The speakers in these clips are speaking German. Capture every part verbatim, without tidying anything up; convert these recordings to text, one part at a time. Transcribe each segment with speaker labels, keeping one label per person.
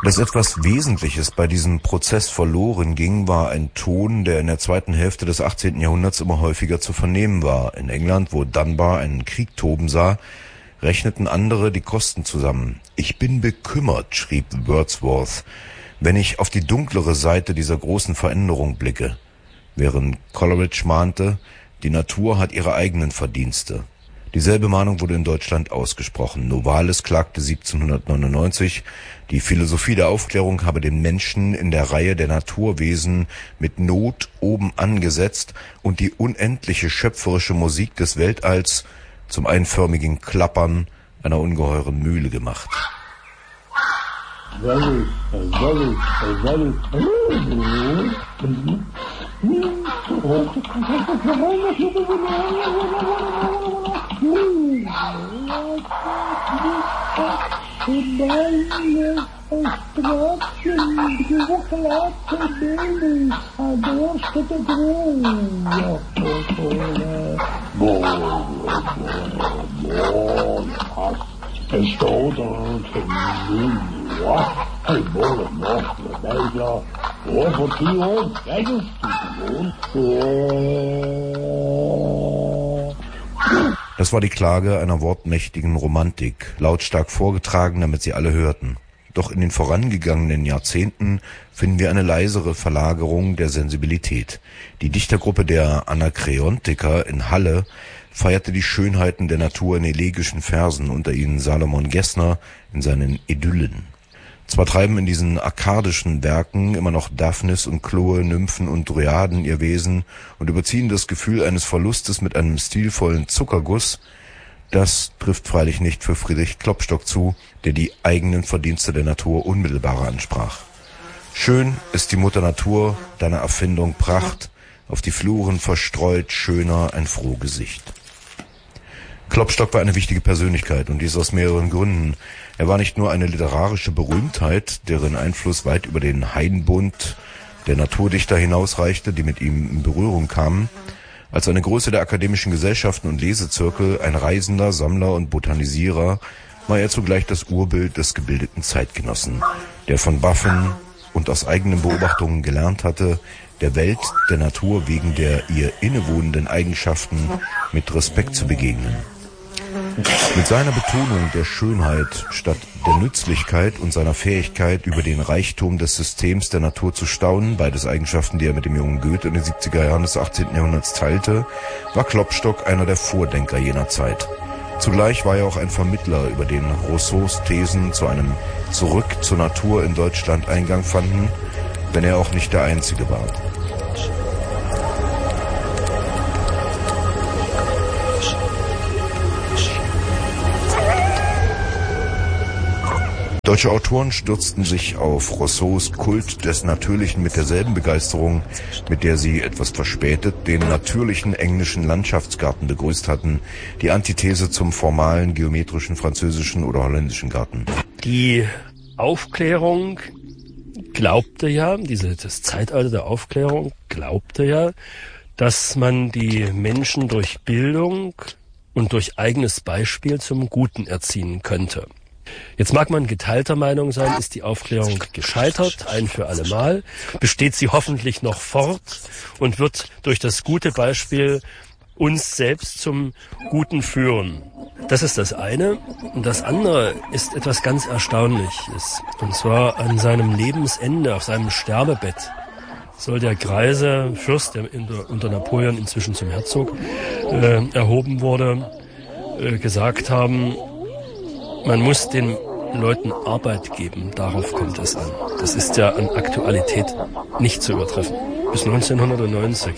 Speaker 1: Dass etwas Wesentliches bei diesem Prozess verloren ging, war ein Ton, der in der zweiten Hälfte des achtzehnten Jahrhunderts immer häufiger zu vernehmen war. In England, wo Dunbar einen Krieg toben sah, rechneten andere die Kosten zusammen. »Ich bin bekümmert«, schrieb Wordsworth, »wenn ich auf die dunklere Seite dieser großen Veränderung blicke«, während Coleridge mahnte, »die Natur hat ihre eigenen Verdienste«. Dieselbe Mahnung wurde in Deutschland ausgesprochen. Novalis klagte siebzehnhundertneunundneunzig, die Philosophie der Aufklärung habe den Menschen in der Reihe der Naturwesen mit Not oben angesetzt und die unendliche schöpferische Musik des Weltalls zum einförmigen Klappern einer ungeheuren Mühle gemacht. Das war die Klage einer wortmächtigen Romantik, lautstark vorgetragen, damit sie alle hörten. Doch in den vorangegangenen Jahrzehnten finden wir eine leisere Verlagerung der Sensibilität. Die Dichtergruppe der Anakreontiker in Halle feierte die Schönheiten der Natur in elegischen Versen, unter ihnen Salomon Gessner in seinen Idyllen. Zwar treiben in diesen arkadischen Werken immer noch Daphnis und Chloe, Nymphen und Dryaden ihr Wesen und überziehen das Gefühl eines Verlustes mit einem stilvollen Zuckerguss. Das trifft freilich nicht für Friedrich Klopstock zu, der die eigenen Verdienste der Natur unmittelbarer ansprach. Schön ist die Mutter Natur, deine Erfindung Pracht, auf die Fluren verstreut, schöner ein froh Gesicht. Klopstock war eine wichtige Persönlichkeit und dies aus mehreren Gründen. Er war nicht nur eine literarische Berühmtheit, deren Einfluss weit über den Heidenbund der Naturdichter hinausreichte, die mit ihm in Berührung kamen. Als eine Größe der akademischen Gesellschaften und Lesezirkel, ein Reisender, Sammler und Botanisierer, war er zugleich das Urbild des gebildeten Zeitgenossen, der von Buffon und aus eigenen Beobachtungen gelernt hatte, der Welt, der Natur wegen der ihr innewohnenden Eigenschaften mit Respekt zu begegnen. Mit seiner Betonung der Schönheit statt der Nützlichkeit und seiner Fähigkeit, über den Reichtum des Systems der Natur zu staunen, beides Eigenschaften, die er mit dem jungen Goethe in den siebziger Jahren des achtzehnten Jahrhunderts teilte, war Klopstock einer der Vordenker jener Zeit. Zugleich war er auch ein Vermittler, über den Rousseaus Thesen zu einem Zurück zur Natur in Deutschland Eingang fanden, wenn er auch nicht der Einzige war. Deutsche Autoren stürzten sich auf Rousseaus Kult des Natürlichen mit derselben Begeisterung, mit der sie etwas verspätet den natürlichen englischen Landschaftsgarten begrüßt hatten, die Antithese zum formalen, geometrischen französischen oder holländischen Garten.
Speaker 2: Die Aufklärung glaubte ja, diese, das Zeitalter der Aufklärung glaubte ja, dass man die Menschen durch Bildung und durch eigenes Beispiel zum Guten erziehen könnte. Jetzt mag man geteilter Meinung sein, ist die Aufklärung gescheitert, ein für alle Mal, besteht sie hoffentlich noch fort und wird durch das gute Beispiel uns selbst zum Guten führen. Das ist das eine. Und das andere ist etwas ganz Erstaunliches. Und zwar an seinem Lebensende, auf seinem Sterbebett, soll der greise Fürst, der unter Napoleon inzwischen zum Herzog äh, erhoben wurde, äh, gesagt haben, man muss den Leuten Arbeit geben, darauf kommt es an. Das ist ja an Aktualität nicht zu übertreffen. Bis neunzehnhundertneunzig.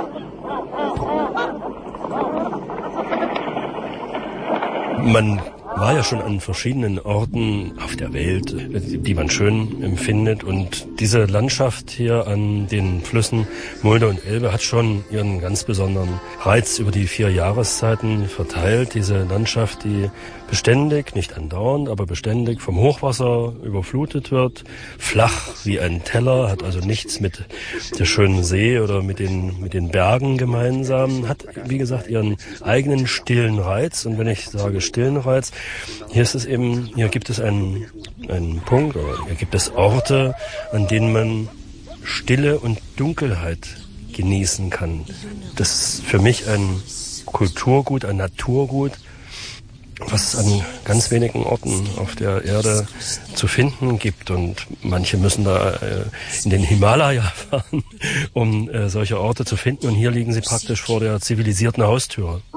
Speaker 2: Man war ja schon an verschiedenen Orten auf der Welt, die man schön empfindet. Und diese Landschaft hier an den Flüssen Mulde und Elbe hat schon ihren ganz besonderen Reiz über die vier Jahreszeiten verteilt. Diese Landschaft, die beständig, nicht andauernd, aber beständig vom Hochwasser überflutet wird, flach wie ein Teller, hat also nichts mit der schönen See oder mit den, mit den Bergen gemeinsam, hat, wie gesagt, ihren eigenen stillen Reiz. Und wenn ich sage stillen Reiz, hier ist es eben, hier gibt es einen, einen Punkt, oder hier gibt es Orte, an denen man Stille und Dunkelheit genießen kann. Das ist für mich ein Kulturgut, ein Naturgut, was es an ganz wenigen Orten auf der Erde zu finden gibt. Und manche müssen da äh, in den Himalaya fahren, um äh, solche Orte zu finden. Und hier liegen sie praktisch vor der zivilisierten Haustür.